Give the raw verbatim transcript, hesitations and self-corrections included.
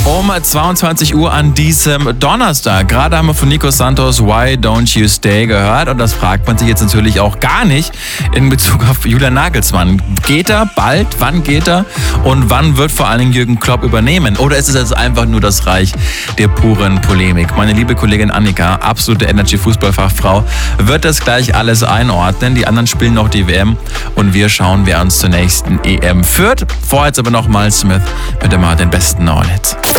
Um zweiundzwanzig Uhr an diesem Donnerstag. Gerade haben wir von Nico Santos Why Don't You Stay gehört und das fragt man sich jetzt natürlich auch gar nicht in Bezug auf Julian Nagelsmann. Geht er bald? Wann geht er? Und wann wird vor allen Dingen Jürgen Klopp übernehmen? Oder ist es jetzt einfach nur das Reich der puren Polemik? Meine liebe Kollegin Annika, absolute Energy-Fußballfachfrau, wird das gleich alles einordnen. Die anderen spielen noch die W M und wir schauen, wer uns zur nächsten E M führt. Vorher jetzt aber nochmal Smith mit dem den besten neuen Hits.